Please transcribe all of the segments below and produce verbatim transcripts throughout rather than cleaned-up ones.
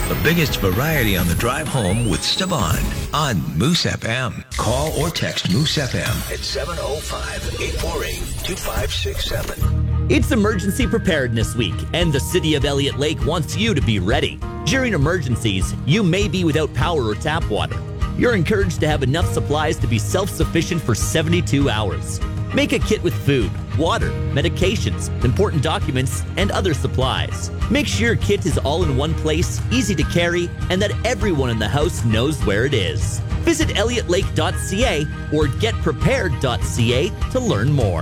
The biggest variety on the drive home with Stavon on Moose F M. Call or text Moose F M at seven oh five, eight four eight, two five six seven. It's Emergency Preparedness Week, and the City of Elliott Lake wants you to be ready. During emergencies, you may be without power or tap water. You're encouraged to have enough supplies to be self-sufficient for seventy-two hours. Make a kit with food, water, medications, important documents, and other supplies. Make sure your kit is all in one place, easy to carry, and that everyone in the house knows where it is. Visit elliott lake dot c a or get prepared dot c a to learn more.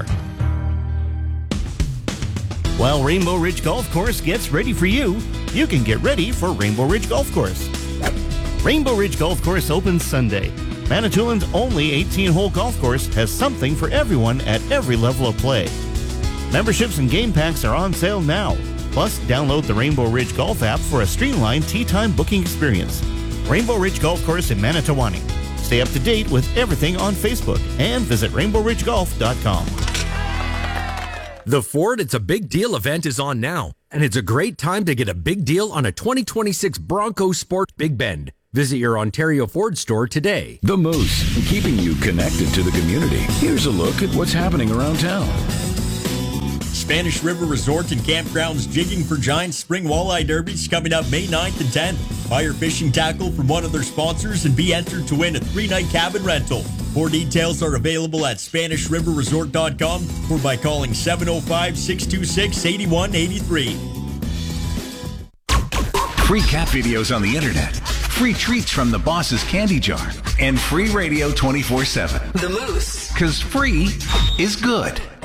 While Rainbow Ridge Golf Course gets ready for you, you can get ready for Rainbow Ridge Golf Course. Rainbow Ridge Golf Course opens Sunday. Manitoulин's only eighteen-hole golf course has something for everyone at every level of play. Memberships and game packs are on sale now. Plus, download the Rainbow Ridge Golf app for a streamlined tee time booking experience. Rainbow Ridge Golf Course in Manitowoc. Stay up to date with everything on Facebook and visit rainbow ridge golf dot com. The Ford It's a Big Deal event is on now, and it's a great time to get a big deal on a twenty twenty-six Bronco Sport Big Bend. Visit your Ontario Ford store today. The Moose, keeping you connected to the community. Here's a look at what's happening around town. Spanish River Resort and Campgrounds jigging for Giant Spring Walleye Derbies coming up May ninth and tenth. Hire fishing tackle from one of their sponsors and be entered to win a three-night cabin rental. More details are available at spanish river resort dot com or by calling seven oh five, six two six, eight one eight three. Free cat videos on the internet, free treats from the Boss's Candy Jar, and free radio twenty-four seven. The Moose. Because free is good.